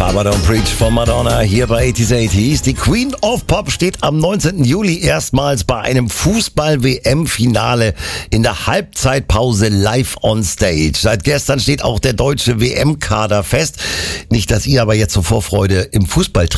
Aber Don't Preach von Madonna hier bei 80's 80s. Die Queen of Pop steht am 19. Juli erstmals bei einem Fußball-WM-Finale in der Halbzeitpause live on stage. Seit gestern steht auch der deutsche WM-Kader fest. Nicht, dass ihr aber jetzt zur Vorfreude im Fußball